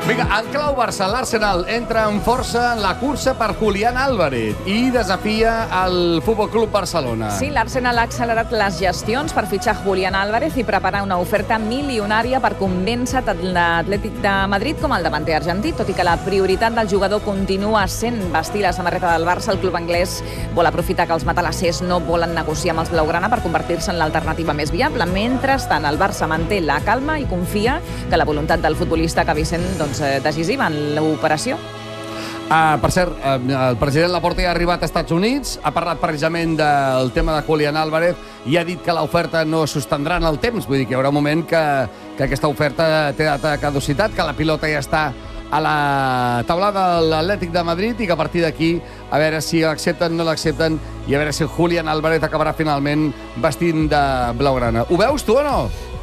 Vinga, en clau Barça, l'Arsenal entra amb força en la cursa per Julián Álvarez i desafia el Futbol Club Barcelona. Sí, l'Arsenal ha accelerat les gestions per fitxar Julián Álvarez i preparar una oferta milionària per convèncer tant l'Atlètic de Madrid com el davanter argentí. Tot i que la prioritat del jugador continua sent vestir la samarreta del Barça, el club anglès vol aprofitar que els matalassers no volen negociar amb els blaugrana per convertir-se en l'alternativa més viable. Mentrestant, el Barça manté la calma i confia que la voluntat del futbolista acabi sent decisiva en l'operació. Per cert, el president Laporta ja ha arribat als Estats Units, ha parlat precisament del tema de Julián Álvarez i ha dit que l'oferta no es sostendrà en el temps. Vull dir que hi haurà un moment que aquesta oferta té data de caducitat, que la pilota ja està a la taula de l'Atlètic de Madrid i que a partir d'aquí a veure si l'accepten o no l'accepten i a veure si Julián Álvarez acabarà finalment vestint de blaugrana. Ho veus tu o no?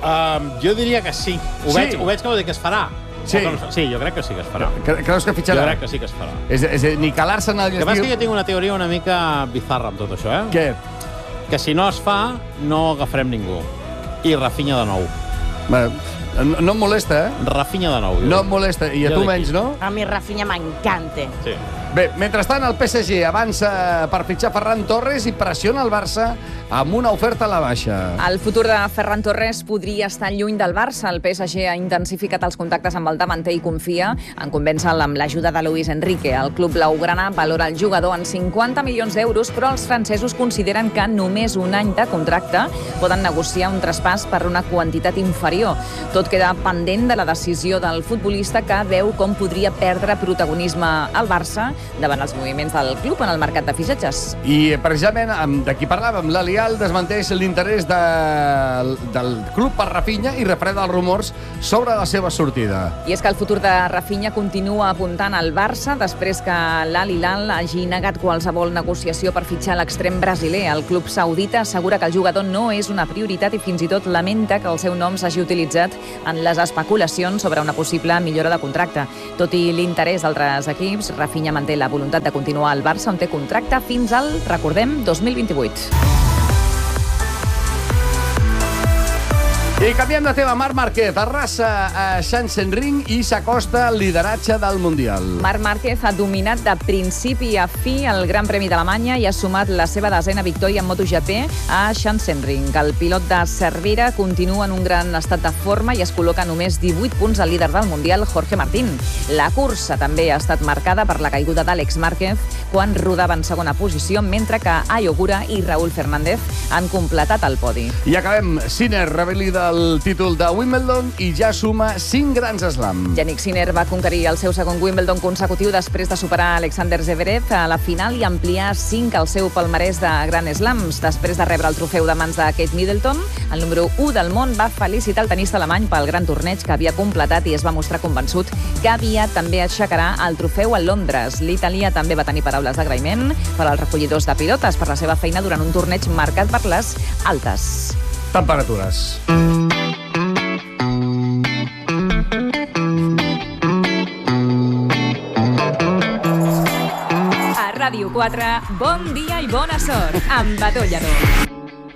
Jo diria que sí. Ho veig que vol dir que es farà. Sí. Sí, jo crec que sí que es farà. Creus que fitxarà? Jo crec que sí que es farà. És a dir, ni que l'Arsenal... El que passa és que jo tinc una teoria una mica bizarra amb tot això, eh? Què? Que si no es fa, no agafarem ningú. I Rafinha de nou. Bé, no em molesta, eh? Rafinha de nou. No em molesta. I a tu menys, no? A mi Rafinha m'encanta. Sí. Bé, mentrestant, el PSG avança per fitxar Ferran Torres i pressiona el Barça amb una oferta a la baixa. El futur de Ferran Torres podria estar lluny del Barça. El PSG ha intensificat els contactes amb el davanter i confia en convèncer-lo amb l'ajuda de Luis Enrique. El club blaugrana valora el jugador en 50 milions d'euros, però els francesos consideren que només un any de contracte poden negociar un traspàs per una quantitat inferior. Tot queda pendent de la decisió del futbolista, que veu com podria perdre protagonisme al Barça davant els moviments del club en el mercat de fitxatges. I precisament d'aquí parlàvem, l'Alial desmenteix l'interès del club per Rafinha i refreda els rumors sobre la seva sortida. I és que el futur de Rafinha continua apuntant al Barça després que l'Al-Hilal hagi negat qualsevol negociació per fitxar l'extrem brasiler. El club saudita assegura que el jugador no és una prioritat i fins i tot lamenta que el seu nom s'hagi utilitzat en les especulacions sobre una possible millora de contracte. Tot i l'interès d'altres equips, Rafinha manté la voluntat de continuar al Barça, on té contracte fins al, recordem, 2028. I canviem de tema. Marc Márquez arrasa a Sachsenring i s'acosta al lideratge del Mundial. Marc Márquez ha dominat de principi a fi el Gran Premi d'Alemanya i ha sumat la seva 10ª victòria en MotoGP a Sachsenring. El pilot de Cervera continua en un gran estat de forma i es col·loca només 18 punts al líder del Mundial, Jorge Martín. La cursa també ha estat marcada per la caiguda d'Àlex Márquez quan rodava en segona posició, mentre que Ayogura i Raúl Fernández han completat el podi. I acabem. Sinner revalida el títol de Wimbledon i ja suma 5 grans slams. Jannik Sinner va conquerir el seu segon Wimbledon consecutiu després de superar Alexander Zverev a la final i ampliar 5 al seu palmarès de Grand Slams. Després de rebre el trofeu de mans de Kate Middleton, el número 1 del món va felicitar el tenista alemany pel gran torneig que havia completat i es va mostrar convençut que aviat també aixecarà el trofeu a Londres. L'italià també va tenir paraules d'agraïment per als recollidors de pilotes per la seva feina durant un torneig marcat per les altes temperatures. A Ràdio 4, bon dia i bona sort amb Batollador.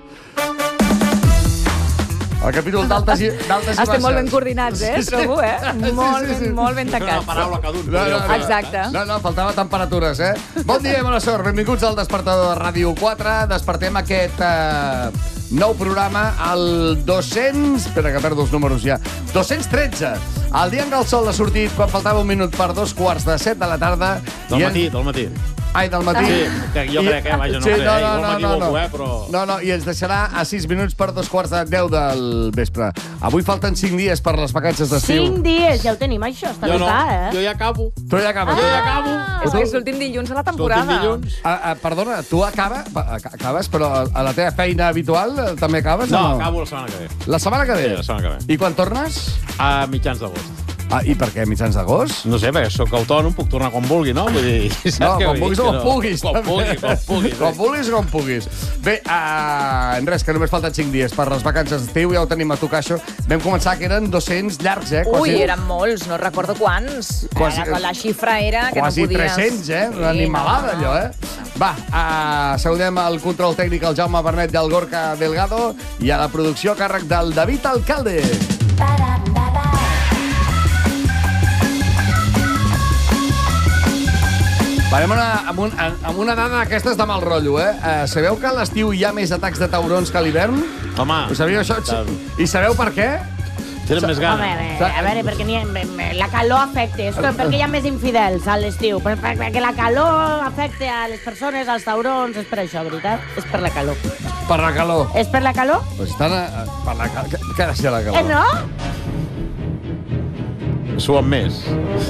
El capítol d'altes i baixes. Estem molt ben coordinats, trobo, Molt ben tancats. Una paraula cada un. Exacte. No, faltava temperatures, Bon dia i bona sort. Benvinguts al Despertador de Ràdio 4. Despertem aquest nou programa, el 200... Espera, que perdo els números ja. 213. El dia en què el sol ha sortit quan faltava un minut per 2:45 de la tarda. Del matí. Ai, del matí. Sí, jo crec, vaja, no sé, igual m'equivoco, però... No, i ens deixarà a 6 minuts per 2:45 del vespre. Avui falten 5 dies per les vacances d'estiu. 5 dies, ja ho tenim, això, està bé clar, Jo ja acabo. Tu ja acabes. És que és l'últim dilluns de la temporada. Perdona, tu acabes, però a la teva feina habitual també acabes? No, acabo la setmana que ve. La setmana que ve? Sí, la setmana que ve. I quan tornes? A mitjans d'agost. I per què, mitjans d'agost? No sé, perquè soc autònom, puc tornar quan vulgui, no? Vull dir, no, quan vulguis o quan puguis. Quan vulguis o quan puguis. Bé, res, que només falten 5 dies per les vacances d'estiu, ja ho tenim a tocar, això. Vam començar que eren 200 llargs, Ui, eren molts, no recordo quants. La xifra era que no podies... Quasi 300, Una animalada, allò, Va, saludem el control tècnic, el Jaume Bernet del Gorka Delgado, i a la producció a càrrec del David Alcalde. Farem amb una dada d'aquestes de mal rotllo, sabeu que a l'estiu hi ha més atacs de taurons que a l'hivern? Home. Ho sabíeu, això? I sabeu per què? Tenen més gana. A veure, perquè la calor afecta. És perquè hi ha més infidels a l'estiu. Perquè la calor afecta a les persones, als taurons. És per això, veritat? És per la calor. Per la calor. És per la calor? Pues estan per la calor. Què ha de ser la calor? No? Suen més.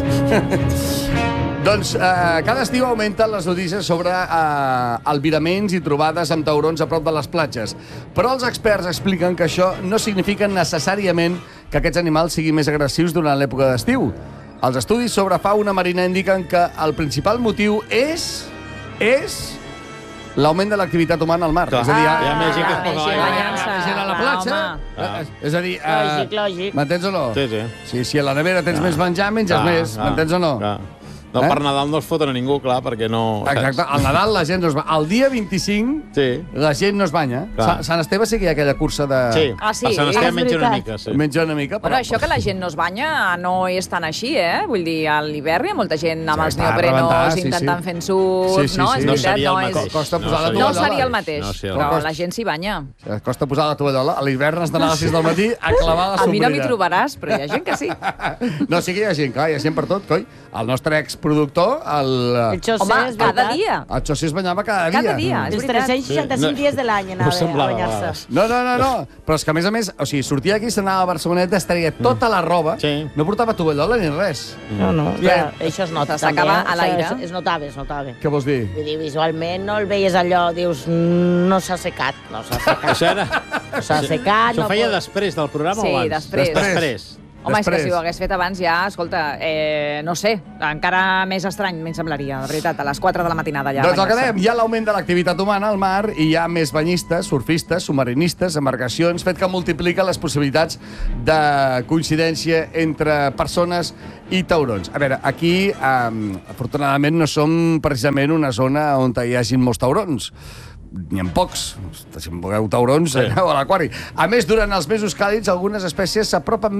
Doncs cada estiu augmenten les notícies sobre albiraments i trobades amb taurons a prop de les platges. Però els experts expliquen que això no significa necessàriament que aquests animals siguin més agressius durant l'època d'estiu. Els estudis sobre fauna marina indiquen que el principal motiu és l'augment de l'activitat humana al mar. Clar. És a dir, hi ha més gent que es posa més l'aigua. gent a la platja. És a dir, Lògic. m'entens o no? Sí. Si a la nevera tens més menjar, menges més. M'entens o no? No, per Nadal no es foten a ningú, clar, perquè no... Exacte, al Nadal la gent no es banya. El dia 25 la gent no es banya. Sant Esteve sí que hi ha aquella cursa de... Sí, sí? a Sant Esteve menja una mica, sí. Menja una mica, Però això que la gent no es banya no és tan així, Vull dir, a l'hivern hi ha molta gent amb els neoprenos intentant fent surf, no? És veritat, no és... Costa posar la No tovallola. seria el mateix, però la gent s'hi banya. Costa posar la tovallola. A l'hivern has d'anar a les 6 del matí a clavar la sombrilla. A mi no m'hi trobaràs, però hi ha gent que sí. No, sí que hi ha gent, clar, hi ha gent per tot, coi. El nostre exproductor, el José, home, cada dia. El José es banyava cada dia. Cada dia, és Els veritat. 365 dies de l'any anava a banyar-se. No. Però és que, a més, o sigui, sortia aquí, s'anava a Barceloneta, es treia tota la roba, no portava tovallola ni res. No, ja, això es nota. S'acaba a l'aire. Es notava. Què vols dir? Vull dir, visualment no el veies allò, dius, no s'ha secat. Això era... No s'ha secat. Això feia després del programa o abans? Sí, després. Home, és que si ho hagués fet abans ja, escolta, no sé, encara més estrany m'hi semblaria, de veritat, a les 4 de la matinada ja. Doncs el que dèiem, hi ha l'augment de l'activitat humana al mar i hi ha més banyistes, surfistes, submarinistes, embarcacions, fet que multiplica les possibilitats de coincidència entre persones i taurons. A veure, aquí, afortunadament, no som precisament una zona on hi hagin molts taurons. N'hi ha pocs. Si em veureu taurons, aneu a l'aquari. A més, durant els mesos càlids, algunes espècies s'apropen